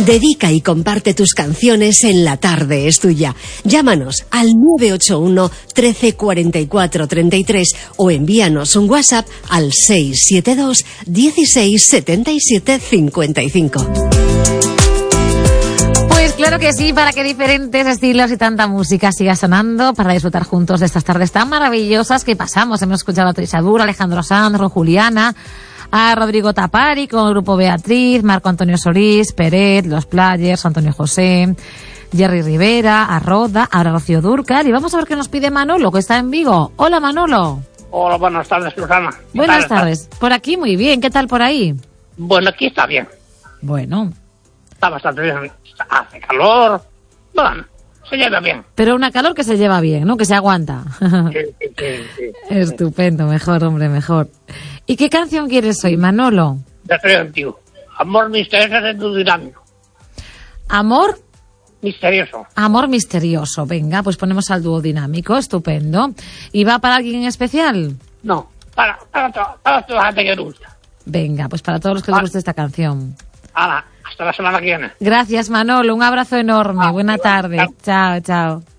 Dedica y comparte tus canciones en La Tarde es Tuya. Llámanos al 981 13 44 33 o envíanos un WhatsApp al 672 16 77 55. Pues claro que sí, para que diferentes estilos y tanta música siga sonando, para disfrutar juntos de estas tardes tan maravillosas que pasamos. Hemos escuchado a Teresa Dura, Alejandro Sanz, Juliana, a Rodrigo Tapari con el grupo Beatriz, Marco Antonio Solís, Peret, Los Players, Antonio José, Jerry Rivera, a Roda, ahora Rocío Dúrcal. Y vamos a ver qué nos pide Manolo, que está en Vigo. Hola, Manolo. Hola, buenas tardes, Susana. Buenas tardes. Por aquí muy bien, ¿qué tal por ahí? Bueno, aquí está bien. Bueno. Está bastante bien. Hace calor. Bueno, se lleva bien. Pero una calor que se lleva bien, ¿no? Que se aguanta. Sí. Estupendo, mejor, hombre, mejor. ¿Y qué canción quieres hoy, Manolo? Ya creo antiguo. Amor misterioso de tu dinámico. ¿Amor? Misterioso. Amor misterioso. Venga, pues ponemos al dúo dinámico. Estupendo. ¿Y va para alguien en especial? No, para toda la gente que le gusta. Venga, pues para todos los que les guste esta canción. Hala, hasta la semana que viene. Gracias, Manolo. Un abrazo enorme. Buena tarde. Chao, chao.